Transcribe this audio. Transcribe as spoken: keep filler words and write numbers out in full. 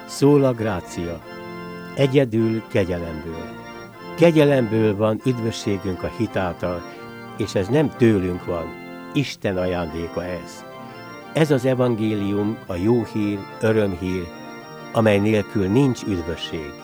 Szól a grácia, egyedül kegyelemből. Kegyelemből van üdvösségünk a hit által, és ez nem tőlünk van, Isten ajándéka ez. Ez az evangélium, a jó hír, örömhír, amely nélkül nincs üdvösség.